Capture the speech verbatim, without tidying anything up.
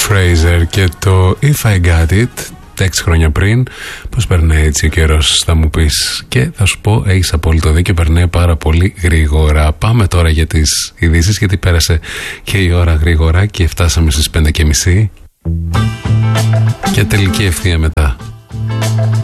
Fraser και το If I Got It έξι χρόνια πριν. Πώς περνάει έτσι ο καιρός, θα μου πεις, και θα σου πω, έχεις απόλυτο δίκιο, περνάει πάρα πολύ γρήγορα. Πάμε τώρα για τις ειδήσεις, γιατί πέρασε και η ώρα γρήγορα και φτάσαμε στις πέντε και μισή και τελική ευθεία μετά.